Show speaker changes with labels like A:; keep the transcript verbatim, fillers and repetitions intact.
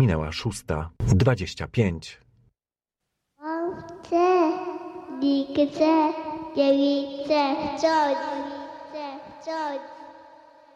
A: Minęła szósta, dwadzieścia pięć.
B: On chce, nie chce, nie chce, wciąż, chce, wciąż.